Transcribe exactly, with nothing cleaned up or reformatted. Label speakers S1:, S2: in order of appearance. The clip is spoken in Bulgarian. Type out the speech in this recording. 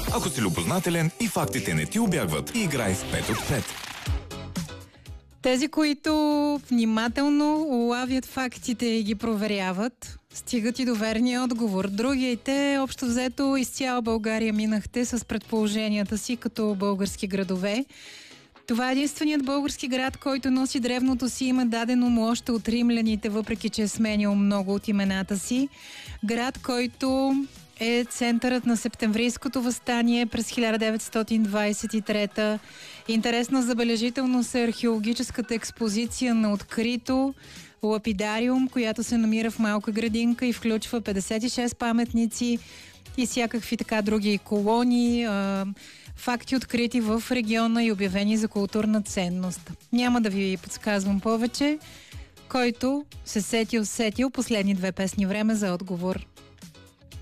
S1: Ако си любознателен и фактите не ти убягват, играй с пет от пет.
S2: Тези, които внимателно улавят фактите и ги проверяват, стигат и до верния отговор. Другите, общо взето, из цяла България минахте с предположенията си като български градове. Това е единственият български град, който носи древното си име, дадено му още от римляните, въпреки че е сменял много от имената си. Град, който е центърът на септемврийското въстание през хиляда деветстотин двадесет и трета. Интересна забележителност е археологическата експозиция на открито лапидариум, която се намира в малка градинка и включва петдесет и шест паметници и всякакви така други колони, а, факти открити в региона и обявени за културна ценност. Няма да ви подсказвам повече. Който се сетил, сетил последни две песни, време за отговор.